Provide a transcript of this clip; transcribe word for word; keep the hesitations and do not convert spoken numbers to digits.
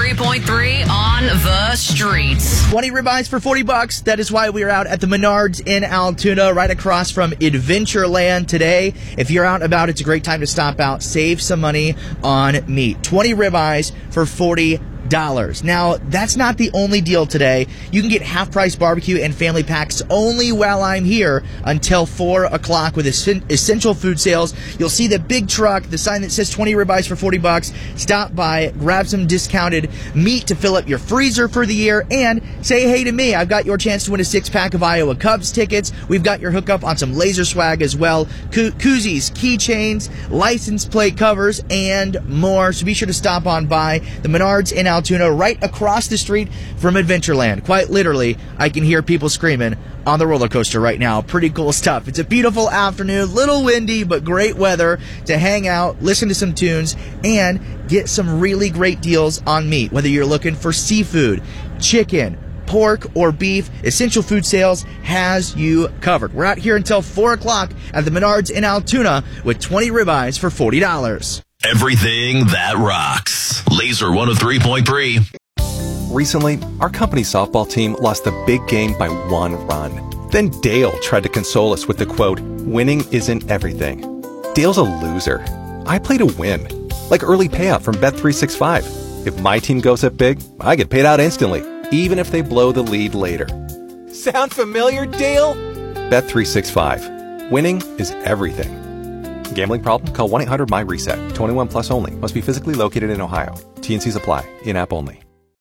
three point three on the streets. twenty ribeyes for forty bucks. That is why we are out at the Menards in Altoona, right across from Adventureland today. If you're out and about, it's a great time to stop out. Save some money on meat. twenty ribeyes for forty dollars. Now, that's not the only deal today. You can get half-price barbecue and family packs only while I'm here until four o'clock with Essential Food Sales. You'll see the big truck, the sign that says twenty ribeyes for forty bucks. Stop by, grab some discounted meat to fill up your freezer for the year, and say hey to me. I've got your chance to win a six-pack of Iowa Cubs tickets. We've got your hookup on some laser swag as well, Ko- koozies, keychains, license plate covers, and more. So be sure to stop on by the Menards in Altoona, right across the street from Adventureland. Quite literally, I can hear people screaming on the roller coaster right now. Pretty cool stuff. It's a beautiful afternoon, little windy, but great weather to hang out, listen to some tunes, and get some really great deals on meat. Whether you're looking for seafood, chicken, pork, or beef, Essential Food Sales has you covered. We're out here until four o'clock at the Menards in Altoona with twenty ribeyes for forty dollars. Everything that rocks. Laser one oh three point three. Recently, our company's softball team lost the big game by one run. Then Dale tried to console us with the quote, "Winning isn't everything." Dale's a loser. I play to win. Like early payout from Bet three sixty-five. If my team goes up big, I get paid out instantly, even if they blow the lead later. Sound familiar, Dale? Bet three sixty-five. Winning is everything. Gambling problem? Call one eight hundred M Y RESET. twenty-one plus only. Must be physically located in Ohio. T N Cs apply. In-app only.